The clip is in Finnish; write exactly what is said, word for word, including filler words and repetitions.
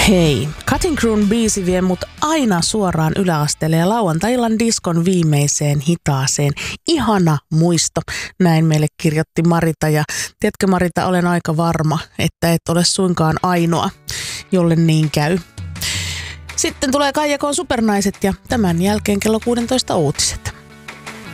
Hei, Cutting Crewn biisi vie mut aina suoraan yläasteelle ja lauantai-illan diskon viimeiseen hitaaseen. Ihana muisto, näin meille kirjoitti Marita. Ja tiedätkö Marita, olen aika varma, että et ole suinkaan ainoa, jolle niin käy. Sitten tulee Kaija K:n Supernaiset ja tämän jälkeen kello kuusitoista uutiset.